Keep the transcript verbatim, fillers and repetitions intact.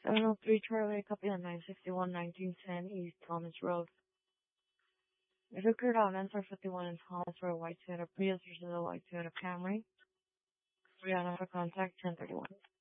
seven oh three Charlie, copy on nine sixty-one, nineteen ten East Thomas Road. It occurred on N four fifty-one in Thomas for a white Toyota Prius versus a white Toyota Camry. Brianna for contact ten thirty-one.